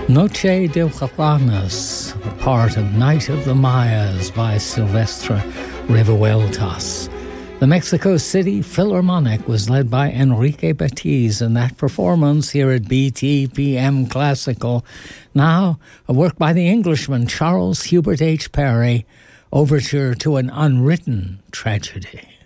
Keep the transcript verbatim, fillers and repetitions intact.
Noche de Juanas, a part of Night of the Mayas by Silvestre Revueltas. The Mexico City Philharmonic was led by Enrique Batiz in that performance here at B T P M Classical. Now, a work by the Englishman Charles Hubert H. Parry, Overture to an Unwritten Tragedy.